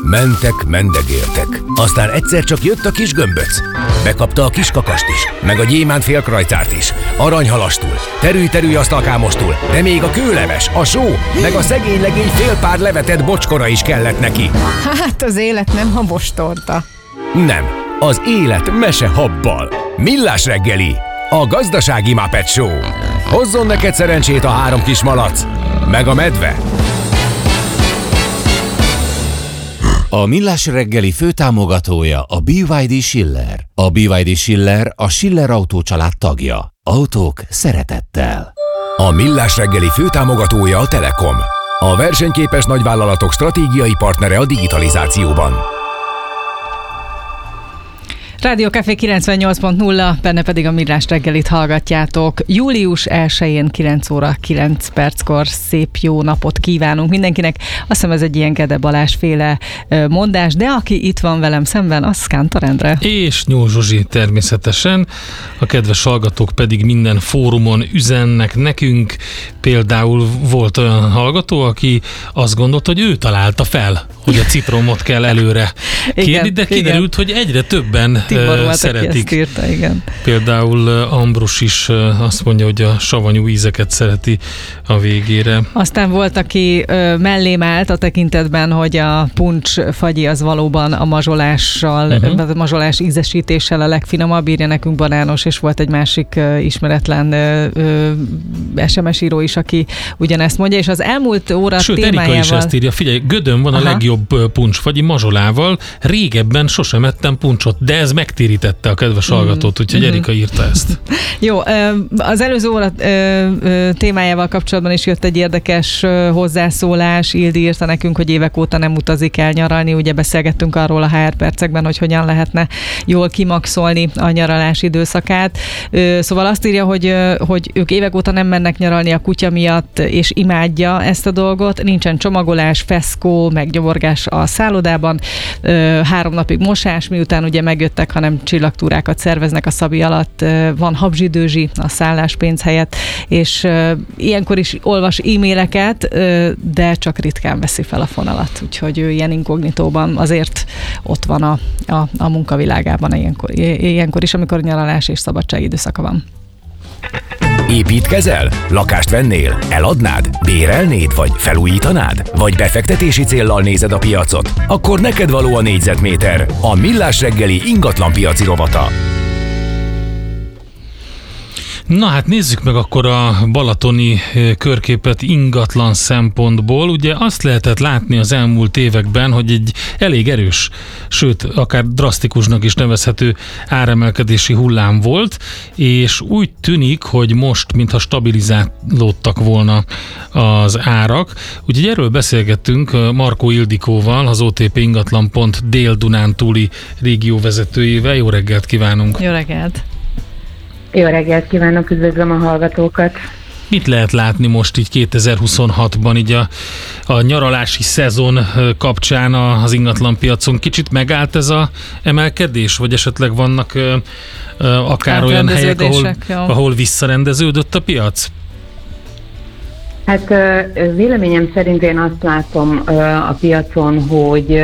Mentek, mendegéltek. Aztán egyszer csak jött a kis gömböc. Bekapta a kis kakast is, meg a gyémánt félkrajcárt is, aranyhalastul, terülj asztalkámostul, de még a kőleves, a só, meg a szegény legény fél pár levetett bocskora is kellett neki. Hát az élet nem habostorta. Nem, az élet mesehabbal. Millás reggeli, a gazdasági Muppet Show. Hozzon neked szerencsét a 3 kis malac, meg a medve. A Millás reggeli főtámogatója a BYD Schiller. A BYD Schiller a Schiller Autó család tagja. Autók szeretettel. A Millás reggeli főtámogatója a Telekom. A versenyképes nagyvállalatok stratégiai partnere a digitalizációban. Rádió Café 98.0, benne pedig a Millás reggelit hallgatjátok. Július 1-én 9 óra 9 perckor szép jó napot kívánunk mindenkinek. Azt hiszem ez egy ilyen Gede Balázs féle mondás, de aki itt van velem szemben, az Kántor Endre. És Nyúl Zsuzsi természetesen. A kedves hallgatók pedig minden fórumon üzennek nekünk. Például volt olyan hallgató, aki azt gondolta, hogy ő találta fel, hogy a citromot kell előre kérni, de kiderült, hogy egyre többen szeretik. Írta, igen. Például Ambrus is azt mondja, hogy a savanyú ízeket szereti a végére. Aztán volt, aki mellém állt a tekintetben, hogy a puncs-fagyi az valóban a mazsolással, a mazsolás ízesítéssel a legfinomabb, írja nekünk Banános, és volt egy másik ismeretlen SMS író is, aki ugyanezt mondja, és az elmúlt óra témájával... Erika is ezt írja, figyelj, Gödön van a legjobb puncs-fagyi mazsolával, régebben sosem ettem puncsot, de ez megtérítette a kedves hallgatót, úgyhogy Erika írta ezt. Jó, az előző óra témájával kapcsolatban is jött egy érdekes hozzászólás. Ildi írta nekünk, hogy évek óta nem utazik el nyaralni. Ugye beszélgettünk arról a HR percekben, hogy hogyan lehetne jól kimaxolni a nyaralás időszakát. Szóval azt írja, hogy ők évek óta nem mennek nyaralni a kutya miatt, és imádja ezt a dolgot. Nincsen csomagolás, feszkó, meg gyoborgás a szállodában. 3 napig mosás, miután ugye megjöttek, hanem csillagtúrákat szerveznek a Szabi alatt. Van habzsidőzsi a szálláspénz helyett, és ilyenkor is olvas e-maileket, de csak ritkán veszi fel a fonalat. Úgyhogy ő ilyen inkognitóban azért ott van a munkavilágában ilyenkor is, amikor nyaralás és szabadság időszaka van. Építkezel? Lakást vennél? Eladnád? Bérelnéd? Vagy felújítanád? Vagy befektetési céllal nézed a piacot? Akkor neked való a négyzetméter, a Millás reggeli ingatlanpiaci rovata. Na hát nézzük meg akkor a balatoni körképet ingatlan szempontból. Ugye azt lehetett látni az elmúlt években, hogy egy elég erős, sőt akár drasztikusnak is nevezhető áremelkedési hullám volt, és úgy tűnik, hogy most mintha stabilizálódtak volna az árak. Úgyhogy erről beszélgettünk Markó Ildikóval, az OTP Ingatlan.hu Dél-Dunántúli régióvezetőjével. Jó reggelt kívánunk! Jó reggelt! Jó reggelt kívánok, üdvözlöm a hallgatókat! Mit lehet látni most így 2026-ban, így a nyaralási szezon kapcsán az ingatlanpiacon? Kicsit megállt ez az emelkedés, vagy esetleg vannak akár olyan helyek, ahol visszarendeződött a piac? Hát véleményem szerint én azt látom a piacon, hogy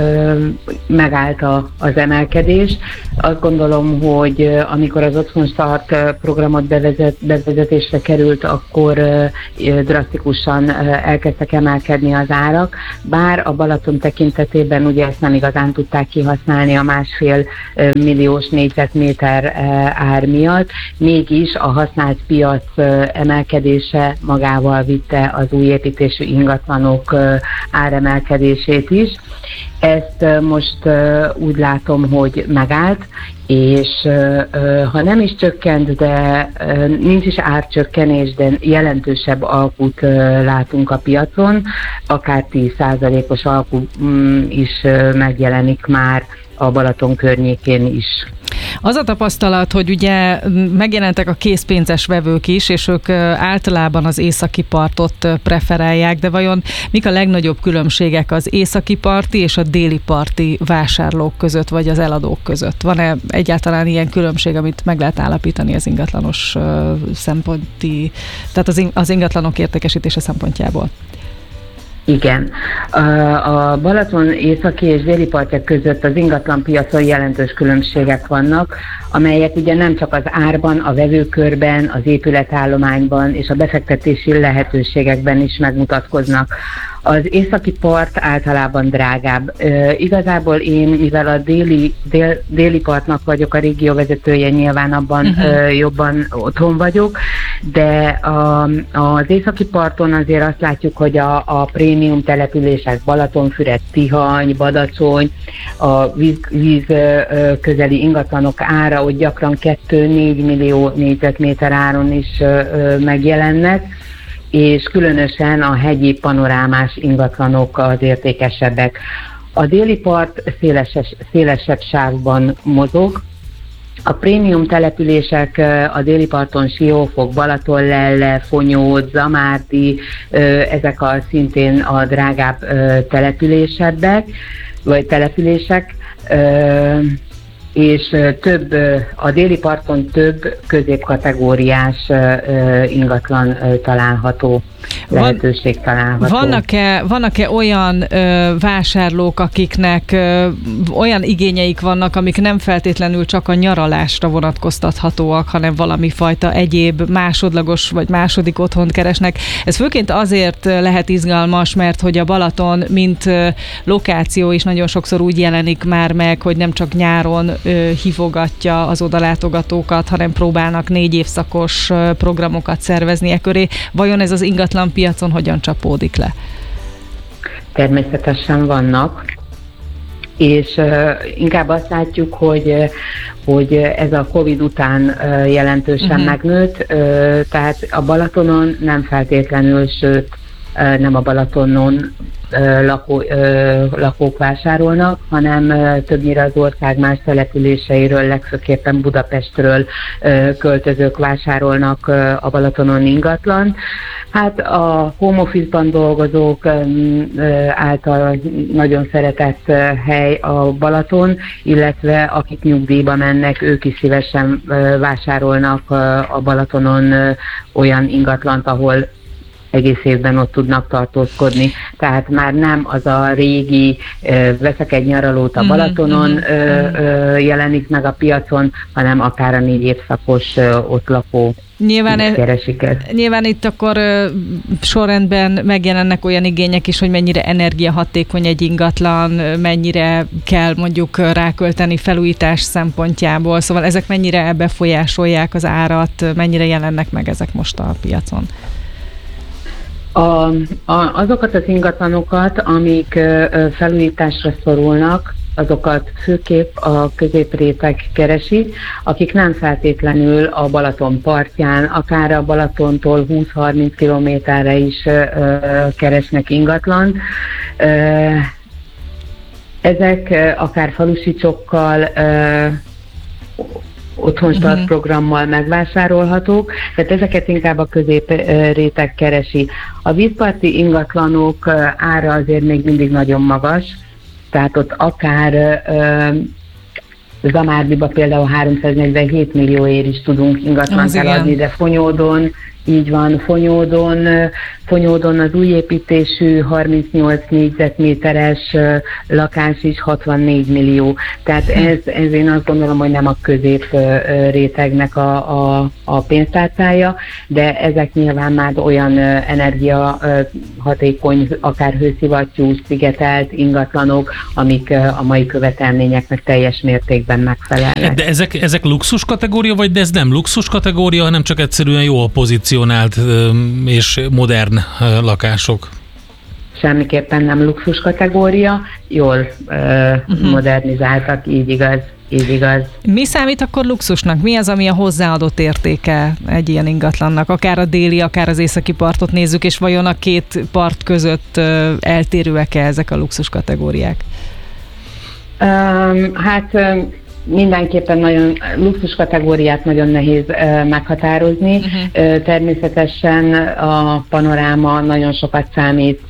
megállt az emelkedés. Azt gondolom, hogy amikor az Otthon Start programot bevezetésre került, akkor drasztikusan elkezdtek emelkedni az árak, bár a Balaton tekintetében ugye ezt nem igazán tudták kihasználni a 1,5 milliós négyzetméter ár miatt, mégis a használt piac emelkedése magával vitte az új építésű ingatlanok áremelkedését is. Ezt most úgy látom, hogy megállt, és ha nem is csökkent, de nincs is árcsökkenés, de jelentősebb alkut látunk a piacon, akár 10%-os alku is megjelenik már a Balaton környékén is. Az a tapasztalat, hogy ugye megjelentek a készpénzes vevők is, és ők általában az északi partot preferálják, de vajon mik a legnagyobb különbségek az északi parti és a déli parti vásárlók között, vagy az eladók között? Van-e egyáltalán ilyen különbség, amit meg lehet állapítani az ingatlanos szemponti, tehát az ingatlanok értékesítése szempontjából? Igen. A Balaton északi és déli partja között az ingatlanpiacon jelentős különbségek vannak, amelyek ugye nem csak az árban, a vevőkörben, az épületállományban és a befektetési lehetőségekben is megmutatkoznak. Az északi part általában drágább. Igazából én, mivel a déli partnak vagyok a régióvezetője, nyilván abban jobban otthon vagyok, de az északi parton azért azt látjuk, hogy a prémium települések, Balatonfüred, Tihany, Badacsony, a víz közeli ingatlanok ára ott gyakran 2-4 millió négyzetméter áron is megjelennek, és különösen a hegyi panorámás ingatlanok az értékesebbek. A déli part szélesebb sávban mozog. A prémium települések a déli parton Siófok, Balatonlelle, Fonyód, Zamárdi, ezek szintén a drágább települések, és a déli parton több középkategóriás ingatlan található, lehetőség található. Vannak-e olyan vásárlók, akiknek olyan igényeik vannak, amik nem feltétlenül csak a nyaralásra vonatkoztathatóak, hanem valami fajta egyéb másodlagos vagy második otthont keresnek? Ez főként azért lehet izgalmas, mert hogy a Balaton, mint lokáció is nagyon sokszor úgy jelenik már meg, hogy nem csak nyáron hívogatja az odalátogatókat, hanem próbálnak 4 évszakos programokat szervezni e köré. Vajon ez az ingatlan piacon hogyan csapódik le? Természetesen vannak, és inkább azt látjuk, hogy ez a Covid után jelentősen megnőtt, tehát a Balatonon nem feltétlenül, sőt nem a Balatonon lakók vásárolnak, hanem többnyire az ország más településeiről, legfőképpen Budapestről költözők vásárolnak a Balatonon ingatlan. Hát a home office-ban dolgozók által nagyon szeretett hely a Balaton, illetve akik nyugdíjba mennek, ők is szívesen vásárolnak a Balatonon olyan ingatlant, ahol egész évben ott tudnak tartózkodni. Tehát már nem az a régi veszek egy nyaralót a Balatonon jelenik meg a piacon, hanem akár a 4 évszakos ott lakó keresik ezt. Nyilván itt akkor sorrendben megjelennek olyan igények is, hogy mennyire energiahatékony egy ingatlan, mennyire kell mondjuk rákölteni felújítás szempontjából, szóval ezek mennyire befolyásolják az árat, mennyire jelennek meg ezek most a piacon? Azokat az ingatlanokat, amik felújításra szorulnak, azokat főképp a középréteg keresi, akik nem feltétlenül a Balaton partján, akár a Balatontól 20-30 kilométerre is keresnek ingatlan. Ezek akár falusicsokkal, otthonstart programmal megvásárolhatók, tehát ezeket inkább a középréteg keresi. A vízparti ingatlanok ára azért még mindig nagyon magas, tehát ott akár Zamárdiba például 347 millióért is tudunk ingatlant eladni, de Fonyódon, így van, Fonyódon az újépítésű 38 négyzetméteres lakás is 64 millió. Tehát ez én azt gondolom, hogy nem a közép rétegnek a pénztárcája, de ezek nyilván már olyan energiahatékony, akár hőszivattyús, szigetelt ingatlanok, amik a mai követelményeknek teljes mértékben megfelelnek. De ezek luxus kategória, vagy de ez nem luxus kategória, hanem csak egyszerűen jól pozícionált és modern lakások? Semmiképpen nem luxus kategória, jól modernizáltak, így igaz. Mi számít akkor luxusnak? Mi az, ami a hozzáadott értéke egy ilyen ingatlannak? Akár a déli, akár az északi partot nézzük, és vajon a két part között eltérőek-e ezek a luxus kategóriák? Mindenképpen nagyon luxus kategóriát nagyon nehéz meghatározni. Természetesen a panoráma nagyon sokat számít.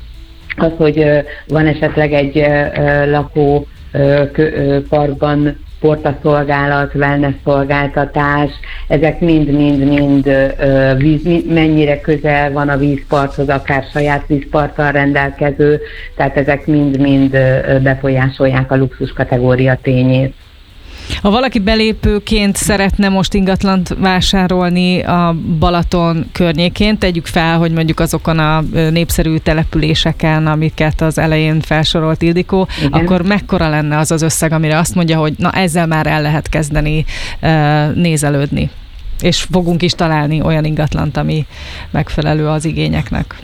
Az, hogy van esetleg egy lakó parkban portaszolgálat, wellness szolgáltatás, ezek mind-mind-mind mennyire közel van a vízparthoz, akár saját vízparttal rendelkező, tehát ezek mind-mind befolyásolják a luxus kategória tényét. Ha valaki belépőként szeretne most ingatlant vásárolni a Balaton környékén, tegyük fel, hogy mondjuk azokon a népszerű településeken, amiket az elején felsorolt Ildikó, akkor mekkora lenne az az összeg, amire azt mondja, hogy na ezzel már el lehet kezdeni nézelődni, és fogunk is találni olyan ingatlant, ami megfelelő az igényeknek?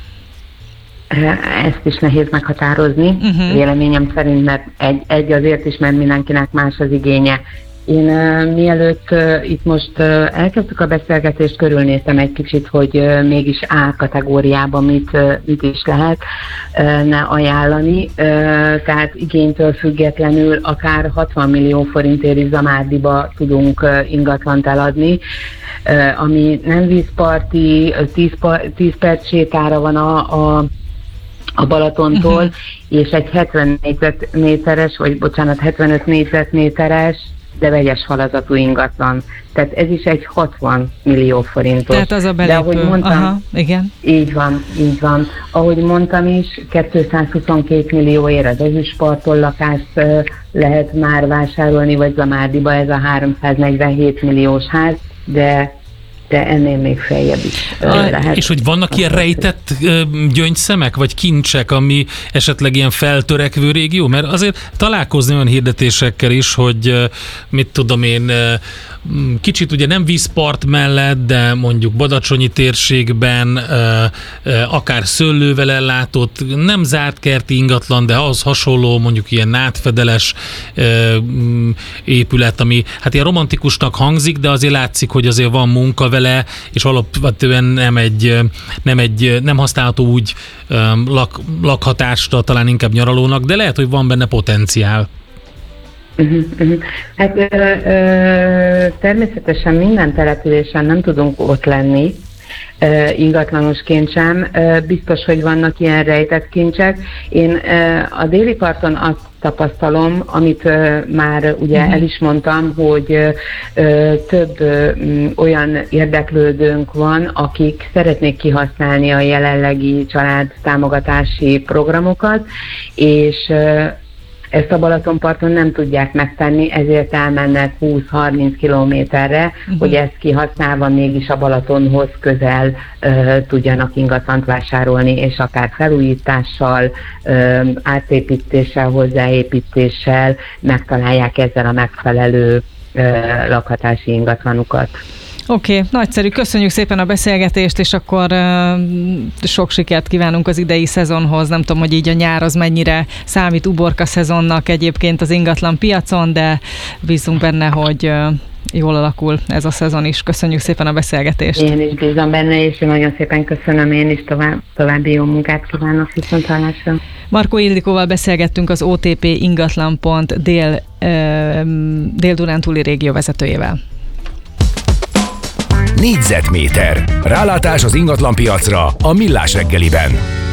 Ezt is nehéz meghatározni, véleményem szerint, mert egy azért is, mert mindenkinek más az igénye. Én mielőtt itt most elkezdtük a beszélgetést, körülnéztem egy kicsit, hogy mégis A kategóriában mit is lehetne ajánlani. Tehát igénytől függetlenül akár 60 millió forintért is Zamárdiba tudunk ingatlant eladni, ami nem vízparti, 10 perc sétára van a Balatontól, és egy 75 négyzetméteres, de vegyes falazatú ingatlan. Tehát ez is egy 60 millió forintos. Tehát az a belépő. De ahogy mondtam, aha, igen. Így van. Ahogy mondtam is, 222 millióért az Ezüstparton lakást lehet már vásárolni, vagy Zamárdiba ez a 347 milliós ház, de ennél még feljebb is lehet. És hogy vannak ilyen rejtett gyöngyszemek, vagy kincsek, ami esetleg ilyen feltörekvő régió? Mert azért találkozni olyan hirdetésekkel is, hogy mit tudom én, kicsit ugye nem vízpart mellett, de mondjuk badacsonyi térségben, akár szőlővel ellátott, nem zárt kerti ingatlan, de ahhoz hasonló, mondjuk ilyen nádfedeles épület, ami hát ilyen romantikusnak hangzik, de azért látszik, hogy azért van munka vele, és alapvetően nem használható úgy lakhatásra, talán inkább nyaralónak, de lehet, hogy van benne potenciál. Hát természetesen minden településen nem tudunk ott lenni, ingatlanosként sem. Biztos, hogy vannak ilyen rejtett kincsek. Én a déli parton azt tapasztalom, amit már ugye el is mondtam, hogy több olyan érdeklődőnk van, akik szeretnék kihasználni a jelenlegi családtámogatási programokat, és ezt a Balatonparton nem tudják megtenni, ezért elmennek 20-30 kilométerre, hogy ezt kihasználva mégis a Balatonhoz közel tudjanak ingatlant vásárolni, és akár felújítással, átépítéssel, hozzáépítéssel megtalálják ezzel a megfelelő lakhatási ingatlanukat. Oké, nagyszerű. Köszönjük szépen a beszélgetést, és akkor sok sikert kívánunk az idei szezonhoz. Nem tudom, hogy így a nyár az mennyire számít uborka szezonnak egyébként az ingatlan piacon, de bízunk benne, hogy jól alakul ez a szezon is. Köszönjük szépen a beszélgetést. Én is bízom benne, és nagyon szépen köszönöm, én is további jó munkát kívánok, viszonthallásra. Markó Ildikóval beszélgettünk, az OTP Ingatlan.pont Dél-Dunántúli régió vezetőjével. Négyzetméter. Rálátás az ingatlanpiacra a Millás reggeliben.